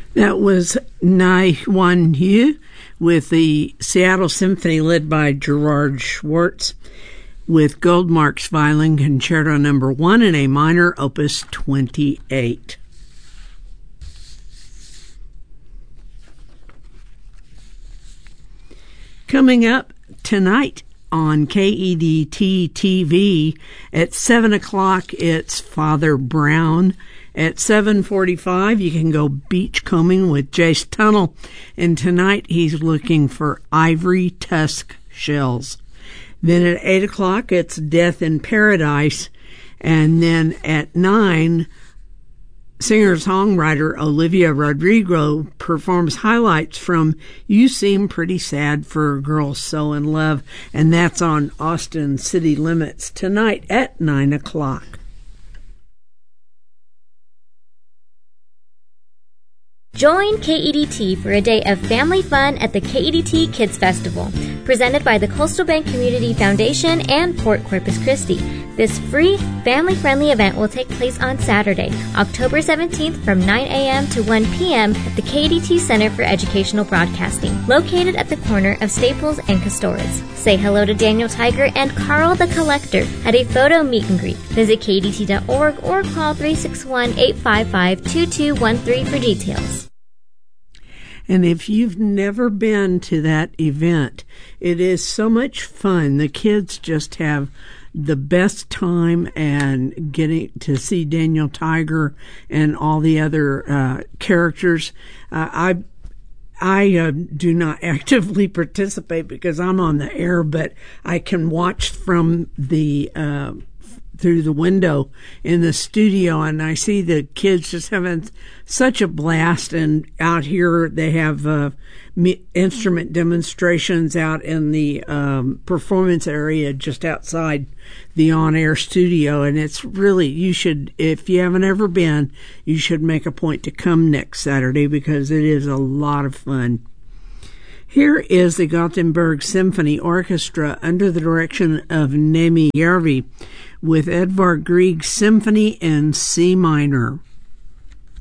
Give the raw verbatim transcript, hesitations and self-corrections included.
That was Nai Huan Yu with the Seattle Symphony led by Gerard Schwartz with Goldmark's Violin Concerto Number One in A minor, Opus twenty-eight. Coming up tonight on K E D T T V at seven o'clock, it's Father Brown. At seven forty-five, you can go beachcombing with Jace Tunnel. And tonight, he's looking for ivory tusk shells. Then at eight o'clock, it's Death in Paradise. And then at nine, singer-songwriter Olivia Rodrigo performs highlights from You Seem Pretty Sad for a Girl So in Love. And that's on Austin City Limits tonight at nine o'clock. Join K E D T for a day of family fun at the K E D T Kids Festival, presented by the Coastal Bank Community Foundation and Port Corpus Christi. This free, family-friendly event will take place on Saturday, October seventeenth from nine a.m. to one p.m. at the K E D T Center for Educational Broadcasting, located at the corner of Staples and Castores. Say hello to Daniel Tiger and Carl the Collector at a photo meet and greet. Visit K E D T dot org or call three six one, eight five five, two two one three for details. And if you've never been to that event, it is so much fun. The kids just have the best time, and getting to see Daniel Tiger and all the other uh, characters. Uh, I I uh, do not actively participate because I'm on the air, but I can watch from the uh, through the window in the studio, and I see the kids just having such a blast. And out here they have uh, me- instrument demonstrations out in the um, performance area just outside the on-air studio, and it's really, you should, if you haven't ever been, you should make a point to come next Saturday because it is a lot of fun. Here is the Gothenburg Symphony Orchestra under the direction of Nemi Järvi with Edvard Grieg's Symphony in C minor.